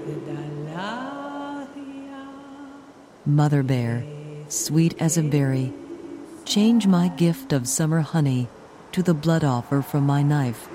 Mother Bear, sweet as a berry, change my gift of summer honey to the blood offer from my knife.